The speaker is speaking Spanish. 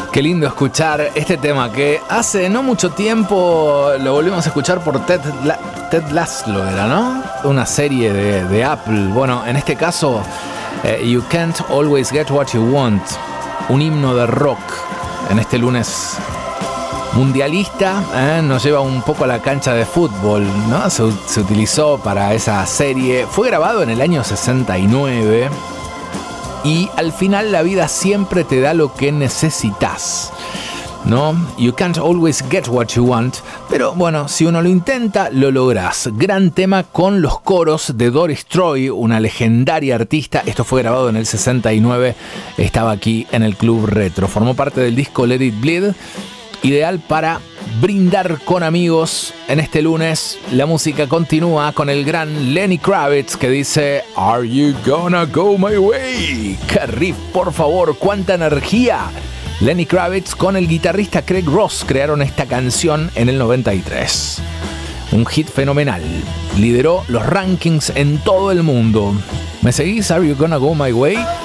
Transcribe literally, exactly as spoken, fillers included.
Qué lindo escuchar este tema que hace no mucho tiempo lo volvimos a escuchar por Ted, La- Ted Lasso, era, ¿no? Una serie de, de Apple. Bueno, en este caso, eh, You Can't Always Get What You Want, un himno de rock en este lunes mundialista, ¿eh? Nos lleva un poco a la cancha de fútbol, ¿no? Se, se utilizó para esa serie. Fue grabado en el año sesenta y nueve. Y al final la vida siempre te da lo que necesitas, ¿no? You can't always get what you want. Pero bueno, si uno lo intenta, lo lográs. Gran tema con los coros de Doris Troy, una legendaria artista. Esto fue grabado en el sesenta y nueve. Estaba aquí en el Club Retro. Formó parte del disco Let It Bleed. Ideal para brindar con amigos. En este lunes la música continúa con el gran Lenny Kravitz que dice Are you gonna go my way? ¡Qué riff, por favor! ¡Cuánta energía! Lenny Kravitz con el guitarrista Craig Ross crearon esta canción en el noventa y tres. Un hit fenomenal. Lideró los rankings en todo el mundo. ¿Me seguís? Are you gonna go my way?